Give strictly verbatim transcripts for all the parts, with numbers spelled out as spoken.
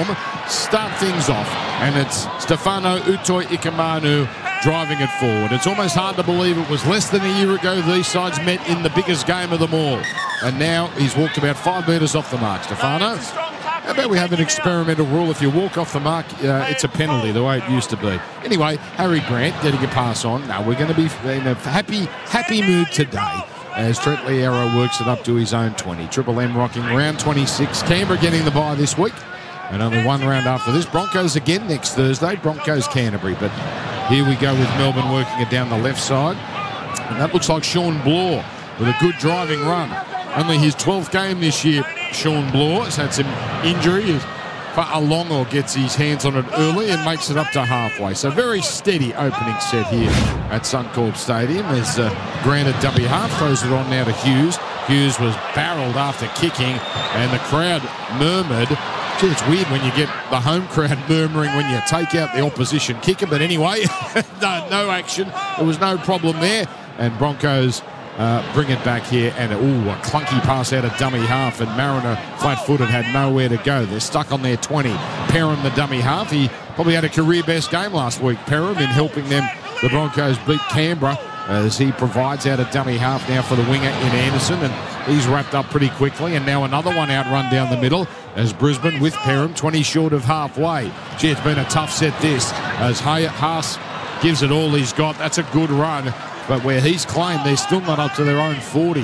start things off, and it's Stefano Utoi Ikamanu driving it forward. It's almost hard to believe it was less than a year ago these sides met in the biggest game of them all. And now he's walked about five metres off the mark. Stefano, how about we have an experimental rule? If you walk off the mark, uh, it's a penalty, the way it used to be. Anyway, Harry Grant getting a pass on. Now we're going to be in a happy, happy mood today as Trent Liero works it up to his own twenty. Triple M rocking round twenty-six. Canberra getting the bye this week. And only one round after this. Broncos again next Thursday. Broncos Canterbury. But here we go with Melbourne working it down the left side. And that looks like Sean Bloor with a good driving run. Only his twelfth game this year, Sean Bloor has had some injury. Fa'alongo gets his hands on it early and makes it up to halfway. So very steady opening set here at Suncorp Stadium as uh, Grant at dummy half throws it on now to Hughes. Hughes was barreled after kicking and the crowd murmured. Gee, it's weird when you get the home crowd murmuring when you take out the opposition kicker. But anyway, no, no action. There was no problem there. And Broncos Uh, bring it back here, and ooh, a clunky pass out of dummy half, and Mariner, flat-footed, had nowhere to go. They're stuck on their twenty. Perham, the dummy half, he probably had a career-best game last week, Perham, in helping them, the Broncos, beat Canberra, as he provides out a dummy half now for the winger in Anderson, and he's wrapped up pretty quickly, and now another one out run down the middle, as Brisbane with Perham, twenty short of halfway. Gee, it's been a tough set this, as Haas gives it all he's got. That's a good run. But where he's claimed, they're still not up to their own forty.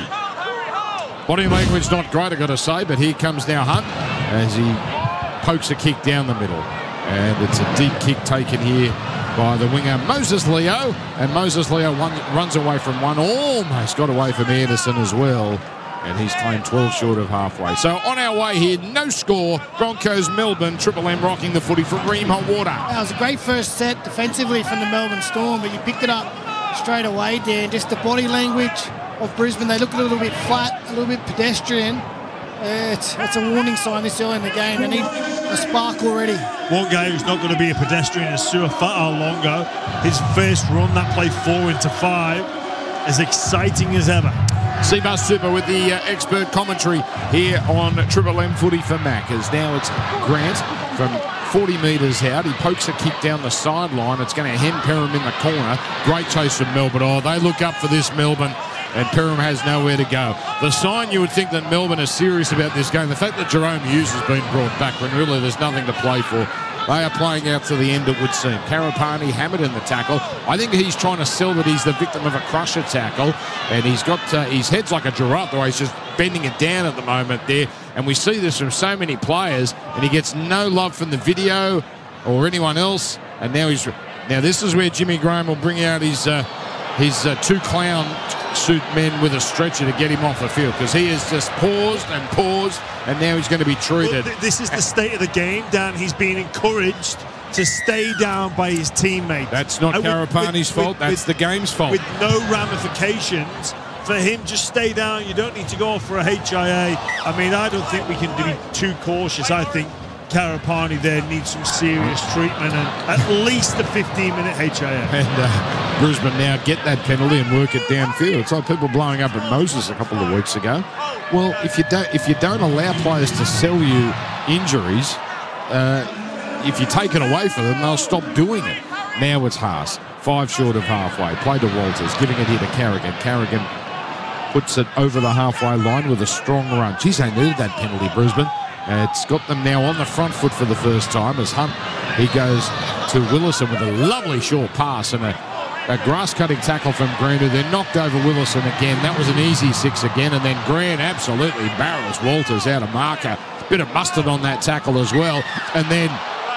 Body language not great, I've got to say, but here comes now Hunt as he pokes a kick down the middle. And it's a deep kick taken here by the winger Moses Leo. And Moses Leo one, runs away from one, almost got away from Anderson as well. And he's claimed twelve short of halfway. So on our way here, no score. Broncos, Melbourne, Triple M rocking the footy for Reem Hot Water. That was a great first set defensively from the Melbourne Storm, but you picked it up straight away, Dan. Just the body language of Brisbane. They look a little bit flat, a little bit pedestrian. Uh, it's, it's a warning sign this early in the game. They need a spark already. One guy who's not going to be a pedestrian is Sua Fa'alongo. His first run, that play four into five, as exciting as ever. Seabus Super with the uh, expert commentary here on Triple M Footy for Mac, as now it's Grant from forty metres out. He pokes a kick down the sideline. It's going to hem Perham in the corner. Great chase from Melbourne. Oh, they look up for this, Melbourne, and Perham has nowhere to go. The sign you would think that Melbourne are serious about this game, the fact that Jerome Hughes has been brought back when really there's nothing to play for. They are playing out to the end, it would seem. Karapani hammered in the tackle. I think he's trying to sell that he's the victim of a crusher tackle, and he's got uh, his head's like a giraffe, the way he's just bending it down at the moment there. And we see this from so many players, and he gets no love from the video or anyone else. And now he's now this is where Jimmy Graham will bring out his uh, his uh, two clown suit men with a stretcher to get him off the field, because he has just paused and paused, and now he's going to be treated. Well, th this is the state of the game, Dan. He's being encouraged to stay down by his teammate. That's not Karapani's fault. With, That's with, the game's fault. With no ramifications. For him, just stay down. You don't need to go for a H I A. I mean, I don't think we can be too cautious. I think Karapani there needs some serious treatment and at least a fifteen minute H I A. And uh, Brisbane now get that penalty and work it downfield. It's like people blowing up at Moses a couple of weeks ago. Well, if you don't, if you don't allow players to sell you injuries, uh, if you take it away from them, they'll stop doing it. Now it's Haas, five short of halfway. Play to Walters, giving it here to Carrigan. Carrigan puts it over the halfway line with a strong run. Geez, they needed that penalty, Brisbane. Uh, it's got them now on the front foot for the first time as Hunt, he goes to Willison with a lovely short pass and a, a grass-cutting tackle from Grant, who then knocked over Willison again. That was an easy six again, and then Grant absolutely barrels Walters out of marker. Bit of mustard on that tackle as well. And then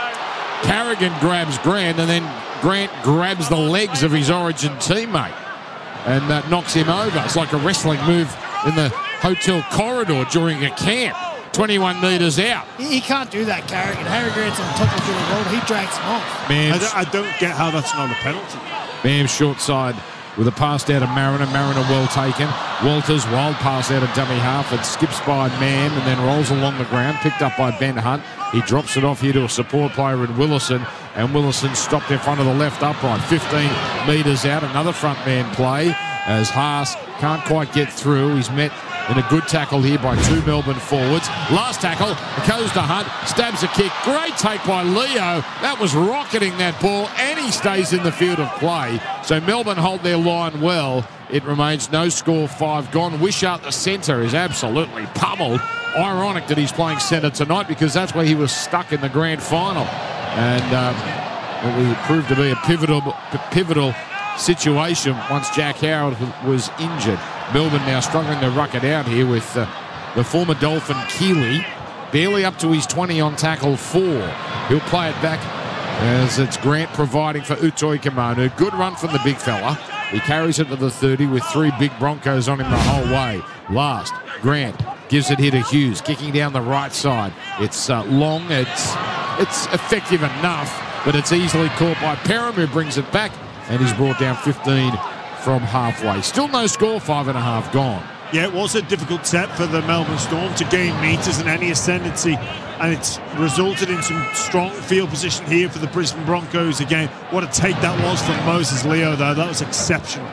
Carrigan grabs Grant, and then Grant grabs the legs of his Origin teammate and uh, knocks him over. It's like a wrestling move in the hotel corridor during a camp. twenty-one metres out. He, he can't do that, Carrigan. Harry Grant's on top of the road. He drags him off. Man, I, don't, I don't get how that's not a penalty. Bam short side with a pass out of Mariner. Mariner well taken. Walters, wild pass out of dummy half. It skips by Mann and then rolls along the ground. Picked up by Ben Hunt. He drops it off here to a support player in Willison. And Willison stopped in front of the left upright. fifteen metres out. Another front man play as Haas can't quite get through. He's met in a good tackle here by two Melbourne forwards. Last tackle, goes to Hunt, stabs a kick. Great take by Leo. That was rocketing that ball, and he stays in the field of play. So Melbourne hold their line well. It remains no score, five gone. Wishart, the centre, is absolutely pummeled. Ironic that he's playing centre tonight because that's where he was stuck in the grand final. And um, it would prove to be a pivotal, pivotal situation once Jack Howard was injured. Melbourne now struggling to ruck it out here with uh, the former Dolphin Keeley barely up to his twenty on tackle four. He'll play it back as it's Grant providing for Utoi Kamanu. Good run from the big fella. He carries it to the thirty with three big Broncos on him the whole way. Last, Grant gives it here to Hughes, kicking down the right side. It's uh, long, it's, it's effective enough, but it's easily caught by Perham, who brings it back, and he's brought down fifteen from halfway. Still no score, five and a half gone. Yeah, it was a difficult set for the Melbourne Storm to gain meters and any ascendancy, and it's resulted in some strong field position here for the Brisbane Broncos again. What a take that was from Moses Leo, though. That was exceptional.